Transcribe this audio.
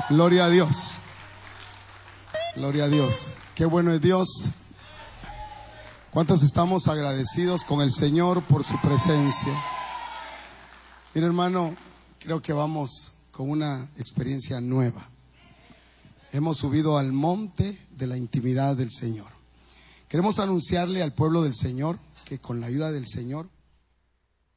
Gloria a Dios. Gloria a Dios. Qué bueno es Dios. ¿Cuántos estamos agradecidos con el Señor por su presencia? Mira, hermano, creo que vamos con una experiencia nueva. Hemos subido al monte de la intimidad del Señor. Queremos anunciarle al pueblo del Señor que con la ayuda del Señor